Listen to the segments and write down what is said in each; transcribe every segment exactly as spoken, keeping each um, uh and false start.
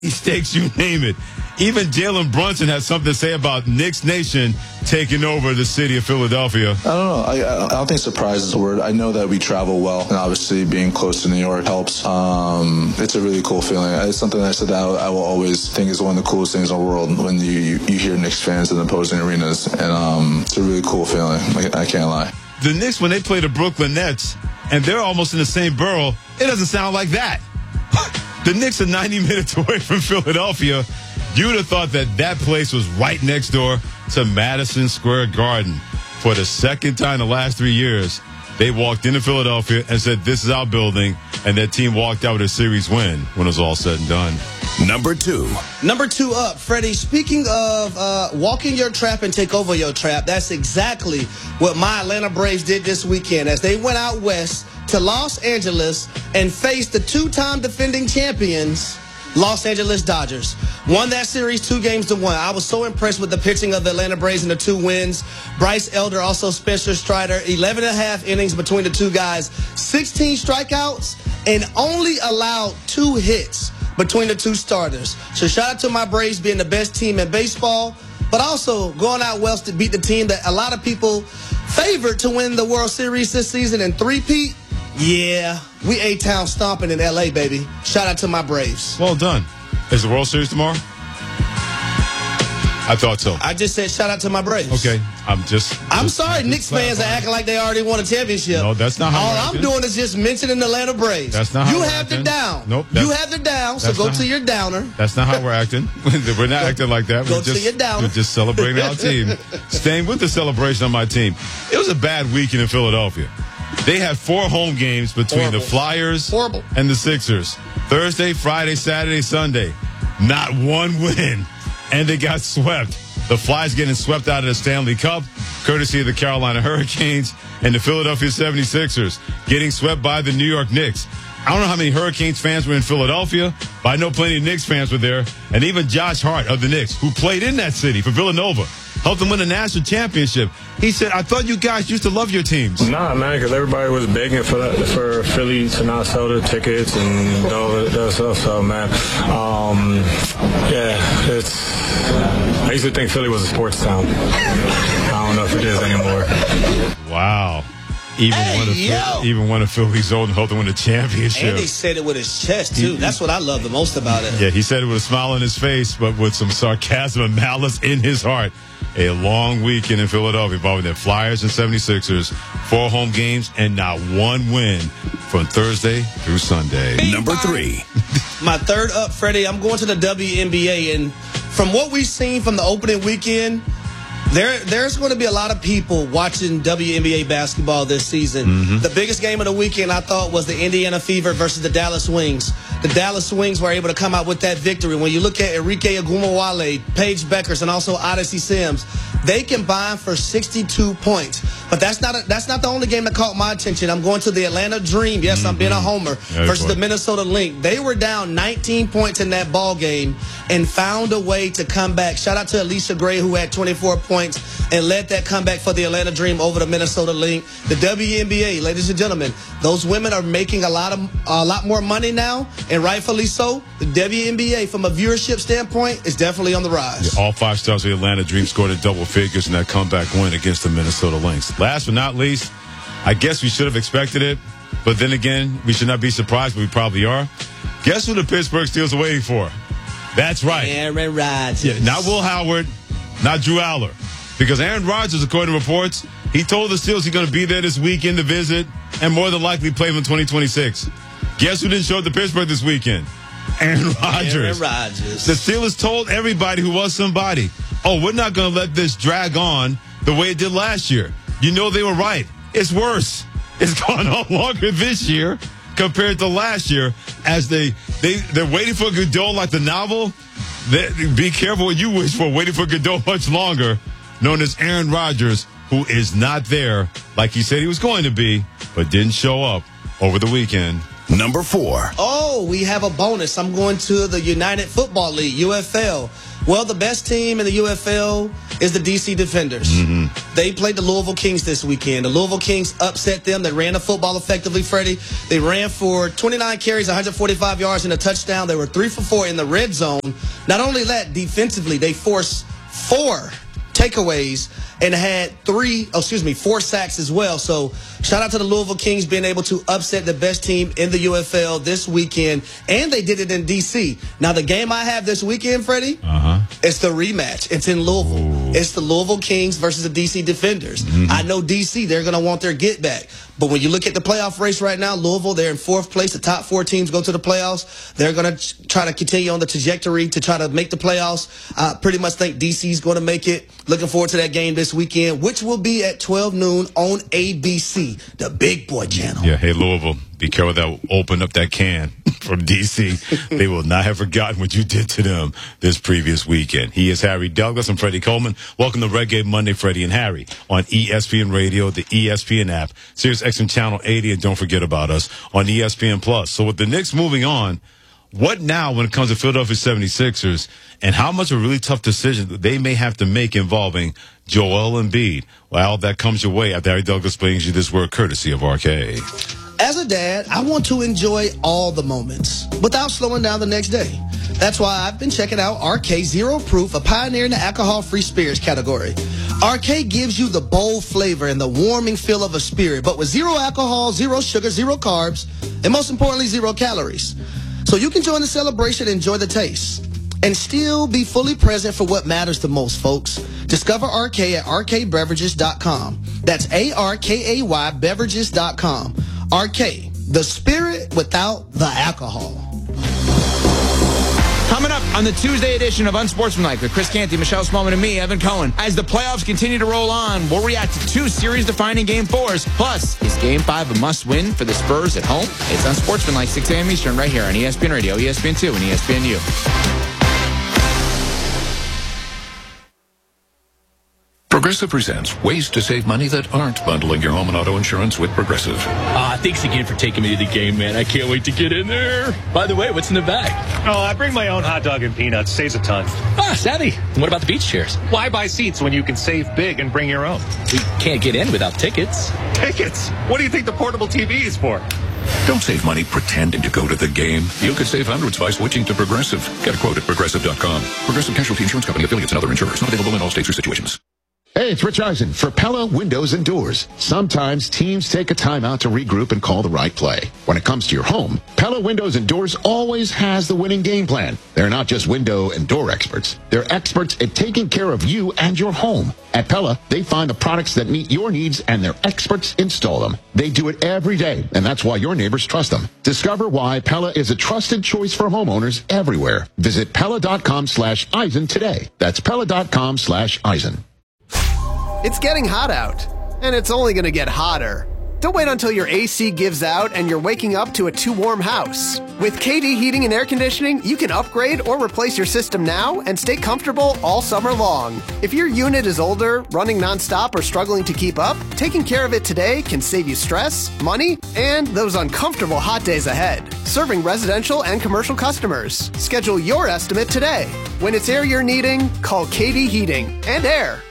stakes, you name it. Even Jalen Brunson has something to say about Knicks Nation taking over the city of Philadelphia. I don't know. I, I don't think surprise is the word. I know that we travel well, and obviously being close to New York helps. Um, it's a really cool feeling. It's something I said that I, I will always think is one of the coolest things in the world when you, you, you hear Knicks fans in opposing arenas, and um, it's a really cool feeling. Like, I can't lie. The Knicks, when they play the Brooklyn Nets, and they're almost in the same borough, it doesn't sound like that. The Knicks are ninety minutes away from Philadelphia. You'd have thought that that place was right next door to Madison Square Garden. For the second time in the last three years, they walked into Philadelphia and said, this is our building, and that team walked out with a series win when it was all said and done. Number two. Number two up, Freddie. Speaking of uh, walking your trap and take over your trap, that's exactly what my Atlanta Braves did this weekend as they went out west to Los Angeles and faced the two-time defending champions, Los Angeles Dodgers. Won that series two games to one. I was so impressed with the pitching of the Atlanta Braves in the two wins. Bryce Elder, also Spencer Strider, eleven and a half innings between the two guys, sixteen strikeouts, and only allowed two hits between the two starters. So shout out to my Braves being the best team in baseball, but also going out west to beat the team that a lot of people favored to win the World Series this season and three-peat. Yeah, we A-Town stomping in L A, baby. Shout out to my Braves. Well done. Is the World Series tomorrow? I thought so. I just said shout out to my Braves. Okay, I'm just... I'm just, sorry, just Knicks fans are acting like they already won a championship. No, that's not how All we're I'm acting. doing is just mentioning the Atlanta Braves. That's not how You we're have acting. the down. Nope. You have the down, so go not- to your downer. That's not how we're acting. We're not acting like that. Go we're to just, your downer. We're just celebrating our team. Staying with the celebration of my team. It was a bad weekend in Philadelphia. They had four home games between Horrible. the Flyers Horrible. and the Sixers. Thursday, Friday, Saturday, Sunday. Not one win. And they got swept. The Flyers getting swept out of the Stanley Cup, courtesy of the Carolina Hurricanes, and the Philadelphia seventy-sixers getting swept by the New York Knicks. I don't know how many Hurricanes fans were in Philadelphia, but I know plenty of Knicks fans were there. And even Josh Hart of the Knicks, who played in that city for Villanova, helped them win the national championship. He said, I thought you guys used to love your teams. Nah, man, because everybody was begging for that, for Philly to not sell the tickets and all that stuff. So, man, um, yeah, it's. I used to think Philly was a sports town. I don't know if it is anymore. Wow. Even Hey, one of yo. even one of Philly's old and helped them win the championship. And he said it with his chest, too. That's what I love the most about it. Yeah, he said it with a smile on his face, but with some sarcasm and malice in his heart. A long weekend in Philadelphia involving the Flyers and seventy-sixers. Four home games and not one win from Thursday through Sunday. Number three. My third up, Freddie, I'm going to the W N B A. And from what we've seen from the opening weekend, There, there's going to be a lot of people watching W N B A basketball this season. Mm-hmm. The biggest game of the weekend, I thought, was the Indiana Fever versus the Dallas Wings. The Dallas Wings were able to come out with that victory. When you look at Enrique Agumawale, Paige Beckers, and also Odyssey Sims, they combined for sixty-two points. But that's not a, that's not the only game that caught my attention. I'm going to the Atlanta Dream. Yes, mm-hmm. I'm being a homer. Yeah, versus boy. the Minnesota Lynx. They were down nineteen points in that ball game and found a way to come back. Shout out to Alicia Gray, who had twenty-four points and led that comeback for the Atlanta Dream over the Minnesota Lynx. The W N B A, ladies and gentlemen, those women are making a lot of a lot more money now, and rightfully so. The W N B A, from a viewership standpoint, is definitely on the rise. Yeah, all five stars of the Atlanta Dream scored in double figures in that comeback win against the Minnesota Lynx. Last but not least, I guess we should have expected it, but then again, we should not be surprised, but we probably are. Guess who the Pittsburgh Steelers are waiting for? That's right. Aaron Rodgers. Yeah, not Will Howard, not Drew Aller. Because Aaron Rodgers, according to reports, he told the Steelers he's going to be there this weekend to visit and more than likely play them in twenty twenty-six. Guess who didn't show up to Pittsburgh this weekend? Aaron Rodgers. Aaron Rodgers. The Steelers told everybody who was somebody, oh, we're not going to let this drag on the way it did last year. You know they were right. It's worse. It's gone on longer this year compared to last year as they, they, they're waiting for Godot like the novel. They, be careful what you wish for, waiting for Godot much longer, known as Aaron Rodgers, who is not there like he said he was going to be, but didn't show up over the weekend. Number four. Oh, we have a bonus. I'm going to the United Football League, U F L. Well, the best team in the U F L is the D C Defenders. Mm-hmm. They played the Louisville Kings this weekend. The Louisville Kings upset them. They ran the football effectively, Freddie. They ran for twenty-nine carries, one hundred forty-five yards, and a touchdown. They were three for four in the red zone. Not only that, defensively, they forced four takeaways and had three, oh, excuse me, four sacks as well. So shout out to the Louisville Kings being able to upset the best team in the U F L this weekend, and they did it in D C. Now, the game I have this weekend, Freddie, uh-huh. it's the rematch. It's in Louisville. Ooh. It's the Louisville Kings versus the D C Defenders. Mm-hmm. I know D C, they're going to want their get back. But when you look at the playoff race right now, Louisville, they're in fourth place. The top four teams go to the playoffs. They're going to try to continue on the trajectory to try to make the playoffs. I pretty much think D C is going to make it. Looking forward to that game this weekend, which will be at twelve noon on A B C, the big boy channel. Yeah, hey, Louisville, be careful that open up that can from D C. They will not have forgotten what you did to them this previous weekend. He is Harry Douglas. I'm Freddie Coleman. Welcome to Reggae Monday, Freddie and Harry, on E S P N Radio, the E S P N app, Sirius X M Channel eighty, and don't forget about us on E S P N Plus. So with the Knicks moving on, what now when it comes to Philadelphia seventy-sixers, and how much of a really tough decision they may have to make involving Joel Embiid? Well, that comes your way after Harry Douglas brings you this word courtesy of R K. As a dad, I want to enjoy all the moments without slowing down the next day. That's why I've been checking out R K Zero Proof, a pioneer in the alcohol-free spirits category. R K gives you the bold flavor and the warming feel of a spirit, but with zero alcohol, zero sugar, zero carbs, and most importantly, zero calories. So you can join the celebration and enjoy the taste, and still be fully present for what matters the most, folks. Discover R K at R K beverages dot com. That's A R K A Y beverages dot com. R K, the spirit without the alcohol. Coming up on the Tuesday edition of Unsportsmanlike with Chris Canty, Michelle Smallman, and me, Evan Cohen. As the playoffs continue to roll on, we'll react to two series-defining Game fours. Plus, is Game five a must-win for the Spurs at home? It's Unsportsmanlike, six a.m. Eastern, right here on E S P N Radio, E S P N two, and E S P N U. Progressive presents ways to save money that aren't bundling your home and auto insurance with Progressive. Ah, thanks again for taking me to the game, man. I can't wait to get in there. By the way, what's in the bag? Oh, I bring my own hot dog and peanuts. Saves a ton. Ah, savvy. And what about the beach chairs? Why buy seats when you can save big and bring your own? We can't get in without tickets. Tickets? What do you think the portable T V is for? Don't save money pretending to go to the game. You could save hundreds by switching to Progressive. Get a quote at Progressive dot com. Progressive Casualty Insurance Company, affiliates, and other insurers. Not available in all states or situations. Hey, it's Rich Eisen for Pella Windows and Doors. Sometimes teams take a timeout to regroup and call the right play. When it comes to your home, Pella Windows and Doors always has the winning game plan. They're not just window and door experts. They're experts at taking care of you and your home. At Pella, they find the products that meet your needs and their experts install them. They do it every day, and that's why your neighbors trust them. Discover why Pella is a trusted choice for homeowners everywhere. Visit Pella dot com slash Eisen today. That's Pella dot com slash Eisen. It's getting hot out, and it's only going to get hotter. Don't wait until your A C gives out and you're waking up to a too warm house. With K D Heating and Air Conditioning, you can upgrade or replace your system now and stay comfortable all summer long. If your unit is older, running nonstop, or struggling to keep up, taking care of it today can save you stress, money, and those uncomfortable hot days ahead. Serving residential and commercial customers. Schedule your estimate today. When it's air you're needing, call K D Heating and Air.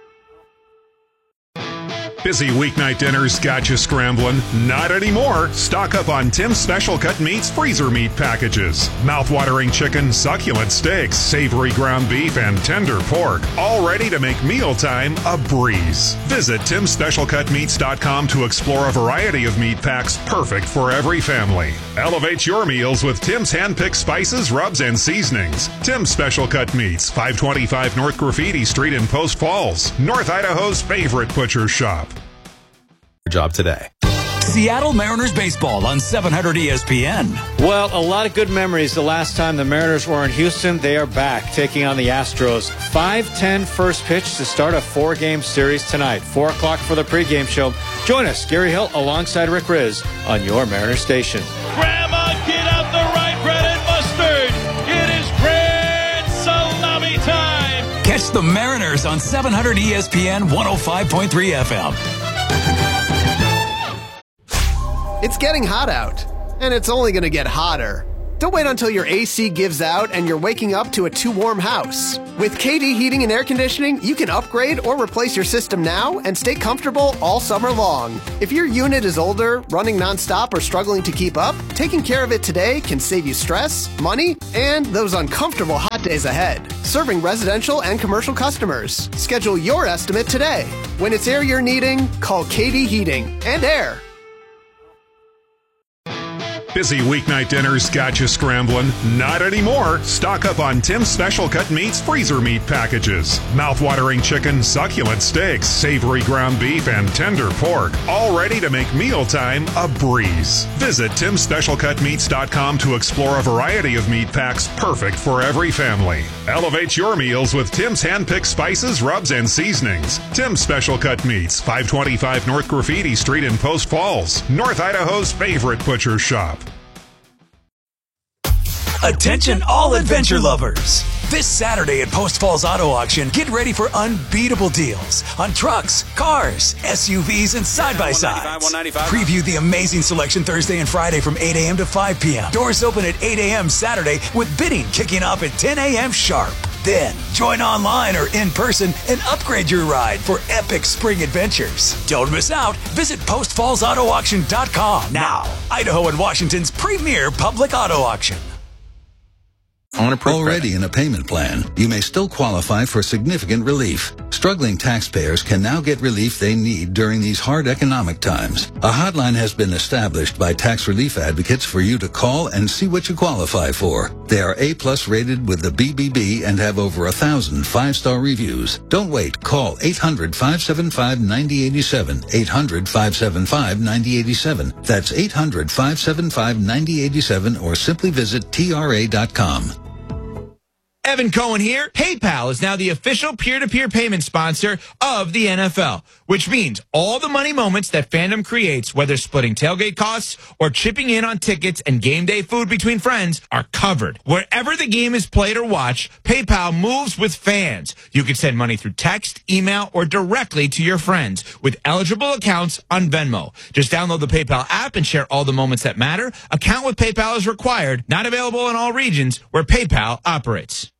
Busy weeknight dinners got you scrambling? Not anymore. Stock up on Tim's Special Cut Meats freezer meat packages. Mouth-watering chicken, succulent steaks, savory ground beef, and tender pork. All ready to make mealtime a breeze. Visit Tims Special Cut Meats dot com to explore a variety of meat packs perfect for every family. Elevate your meals with Tim's hand-picked spices, rubs, and seasonings. Tim's Special Cut Meats, five twenty-five North Graffiti Street in Post Falls, North Idaho's favorite butcher shop. Job today. Seattle Mariners baseball on seven hundred E S P N. Well, a lot of good memories the last time the Mariners were in Houston. They are back taking on the Astros. five ten first pitch to start a four-game series tonight. four o'clock for the pregame show. Join us, Gary Hill, alongside Rick Riz on your Mariners station. Grandma, get out the right bread and mustard. It is bread salami time. Catch the Mariners on seven hundred E S P N one oh five point three F M. It's getting hot out, and it's only going to get hotter. Don't wait until your A C gives out and you're waking up to a too warm house. With K D Heating and Air Conditioning, you can upgrade or replace your system now and stay comfortable all summer long. If your unit is older, running nonstop, or struggling to keep up, taking care of it today can save you stress, money, and those uncomfortable hot days ahead. Serving residential and commercial customers. Schedule your estimate today. When it's air you're needing, call K D Heating and Air. Busy weeknight dinners got you scrambling? Not anymore. Stock up on Tim's Special Cut Meats freezer meat packages. Mouth-watering chicken, succulent steaks, savory ground beef, and tender pork. All ready to make mealtime a breeze. Visit tims special cut meats dot com to explore a variety of meat packs perfect for every family. Elevate your meals with Tim's hand-picked spices, rubs, and seasonings. Tim's Special Cut Meats, five twenty-five North Graffiti Street in Post Falls, North Idaho's favorite butcher shop. Attention all adventure lovers. This Saturday at Post Falls Auto Auction, get ready for unbeatable deals on trucks, cars, S U Vs, and side-by-sides. Preview the amazing selection Thursday and Friday from eight a.m. to five p.m. Doors open at eight a.m. Saturday with bidding kicking off at ten a.m. sharp. Then, join online or in person and upgrade your ride for epic spring adventures. Don't miss out. Visit post falls auto auction dot com now. Idaho and Washington's premier public auto auction. Already in a payment plan, you may still qualify for significant relief. Struggling taxpayers can now get relief they need during these hard economic times. A hotline has been established by tax relief advocates for you to call and see what you qualify for. They are A-plus rated with the B B B and have over a thousand five-star reviews. Don't wait. Call eight hundred, five seven five, nine zero eight seven, eight hundred, five seven five, nine zero eight seven. That's eight hundred, five seven five, nine zero eight seven or simply visit T R A dot com. Evan Cohen here. PayPal is now the official peer-to-peer payment sponsor of the N F L, which means all the money moments that fandom creates, whether splitting tailgate costs or chipping in on tickets and game day food between friends, are covered. Wherever the game is played or watched, PayPal moves with fans. You can send money through text, email, or directly to your friends with eligible accounts on Venmo. Just download the PayPal app and share all the moments that matter. Account with PayPal is required. Not available in all regions where PayPal operates.